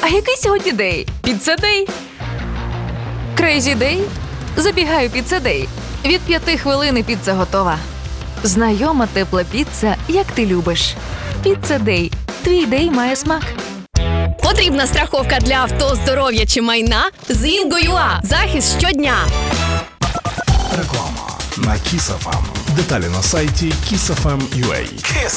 А який сьогодні день? Піца-дей? Крейзі-дей? Забігаю піца-дей. Від 5 хвилин і піца готова. Знайома тепла піца, як ти любиш. Піца-дей. Твій дей має смак. Потрібна страховка для авто, здоров'я чи майна? З Інго.ua. Захист щодня. Реклама на Kiss FM. Деталі на сайті kissfm.ua.